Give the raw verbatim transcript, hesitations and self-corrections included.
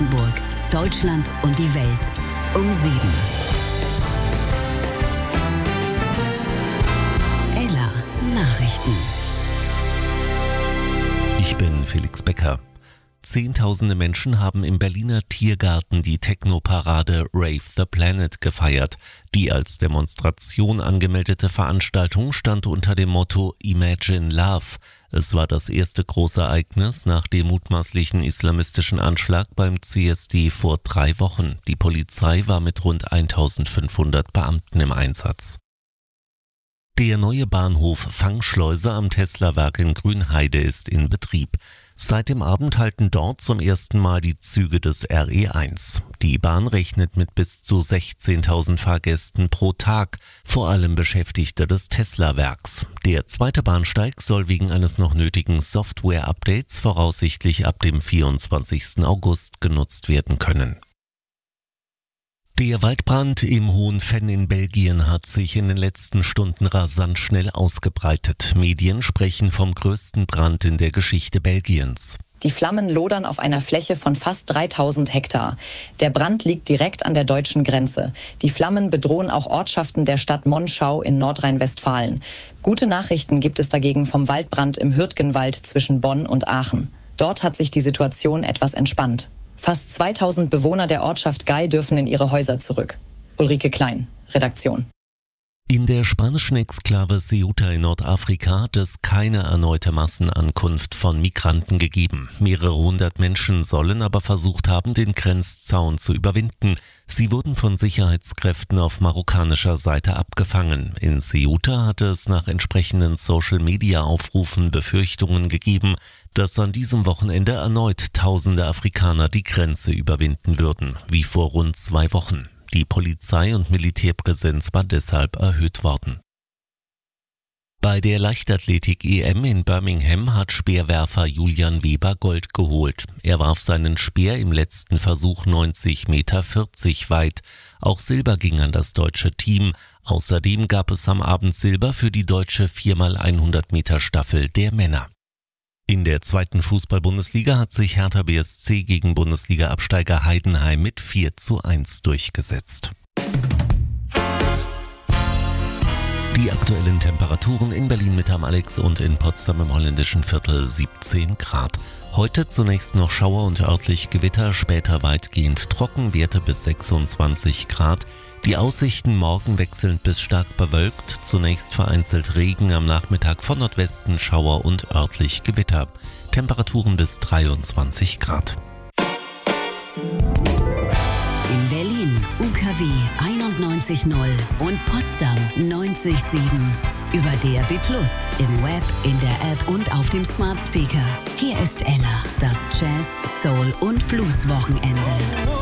Brandenburg, Deutschland und die Welt um sieben. Ella Nachrichten. Ich bin Felix Becker. Zehntausende Menschen haben im Berliner Tiergarten die Techno-Parade Rave the Planet gefeiert. Die als Demonstration angemeldete Veranstaltung stand unter dem Motto Imagine Love. Es war das erste große Ereignis nach dem mutmaßlichen islamistischen Anschlag beim C S D vor drei Wochen. Die Polizei war mit rund eintausendfünfhundert Beamten im Einsatz. Der neue Bahnhof Fangschleuse am Tesla-Werk in Grünheide ist in Betrieb. Seit dem Abend halten dort zum ersten Mal die Züge des R E eins. Die Bahn rechnet mit bis zu sechzehntausend Fahrgästen pro Tag, vor allem Beschäftigte des Tesla-Werks. Der zweite Bahnsteig soll wegen eines noch nötigen Software-Updates voraussichtlich ab dem vierundzwanzigsten August genutzt werden können. Der Waldbrand im Hohen Venn in Belgien hat sich in den letzten Stunden rasant schnell ausgebreitet. Medien sprechen vom größten Brand in der Geschichte Belgiens. Die Flammen lodern auf einer Fläche von fast dreitausend Hektar. Der Brand liegt direkt an der deutschen Grenze. Die Flammen bedrohen auch Ortschaften der Stadt Monschau in Nordrhein-Westfalen. Gute Nachrichten gibt es dagegen vom Waldbrand im Hürtgenwald zwischen Bonn und Aachen. Dort hat sich die Situation etwas entspannt. Fast zweitausend Bewohner der Ortschaft Gay dürfen in ihre Häuser zurück. Ulrike Klein, Redaktion. In der spanischen Exklave Ceuta in Nordafrika hat es keine erneute Massenankunft von Migranten gegeben. Mehrere hundert Menschen sollen aber versucht haben, den Grenzzaun zu überwinden. Sie wurden von Sicherheitskräften auf marokkanischer Seite abgefangen. In Ceuta hatte es nach entsprechenden Social-Media-Aufrufen Befürchtungen gegeben, dass an diesem Wochenende erneut tausende Afrikaner die Grenze überwinden würden, wie vor rund zwei Wochen. Die Polizei- und Militärpräsenz war deshalb erhöht worden. Bei der Leichtathletik-E M in Birmingham hat Speerwerfer Julian Weber Gold geholt. Er warf seinen Speer im letzten Versuch neunzig Meter vierzig weit. Auch Silber ging an das deutsche Team. Außerdem gab es am Abend Silber für die deutsche vier mal hundert Meter Staffel der Männer. In der zweiten Fußball-Bundesliga hat sich Hertha B S C gegen Bundesliga-Absteiger Heidenheim mit vier zu eins durchgesetzt. Die aktuellen Temperaturen in Berlin mit am Alex und in Potsdam im holländischen Viertel siebzehn Grad. Heute zunächst noch Schauer und örtlich Gewitter, später weitgehend trocken, Werte bis sechsundzwanzig Grad. Die Aussichten morgen wechselnd bis stark bewölkt, zunächst vereinzelt Regen, am Nachmittag von Nordwesten Schauer und örtlich Gewitter. Temperaturen bis dreiundzwanzig Grad. In Berlin U K W einundneunzig null und Potsdam neunzig Komma sieben. Über D R B Plus, im Web, in der App und auf dem Smart Speaker. Hier ist Ella, das Jazz, Soul und Blues Wochenende.